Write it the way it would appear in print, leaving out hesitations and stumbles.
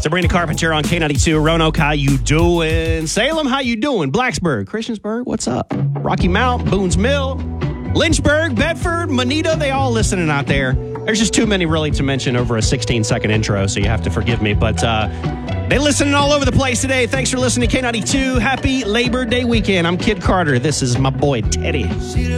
Sabrina Carpenter on K92. Roanoke, how you doing? Salem, how you doing? Blacksburg, Christiansburg, what's up? Rocky Mount, Boones Mill, Lynchburg, Bedford, Moneta, they all listening out there. There's just too many really to mention over a 16-second intro, so you have to forgive me. But they listening all over the place today. Thanks for listening to K92. Happy Labor Day weekend. I'm Kid Carter. This is my boy, Teddy.